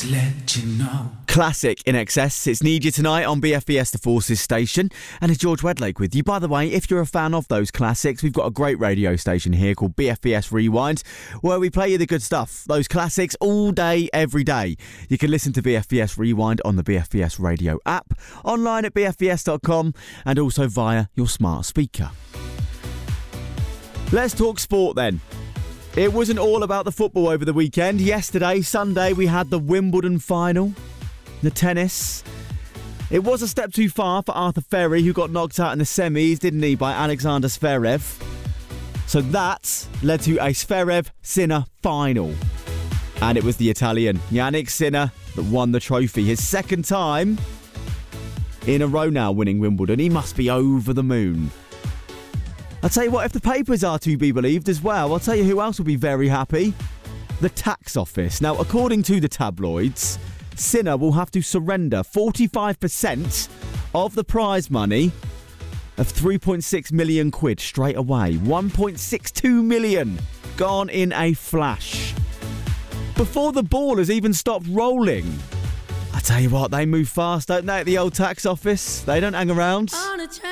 Just let you know. Classic In Excess. It's Need You Tonight on BFBS The Forces station. And it's George Wedlake with you. By the way, if you're a fan of those classics, we've got a great radio station here called BFBS Rewind, where we play you the good stuff. Those classics all day, every day. You can listen to BFBS Rewind on the BFBS radio app, online at bfbs.com, and also via your smart speaker. Let's talk sport then. It wasn't all about the football over the weekend. Yesterday, Sunday, we had the Wimbledon final, the tennis. It was a step too far for Arthur Ferry, who got knocked out in the semis, didn't he, by Alexander Zverev. So that led to a Zverev-Sinner final. And it was the Italian, Jannik Sinner, that won the trophy. His second time in a row now winning Wimbledon. He must be over the moon. I'll tell you what, if the papers are to be believed as well, I'll tell you who else will be very happy. The tax office. Now, according to the tabloids, Sinner will have to surrender 45% of the prize money of 3.6 million quid straight away. 1.62 million gone in a flash. Before the ball has even stopped rolling. I tell you what, they move fast, don't they, at the old tax office? They don't hang around.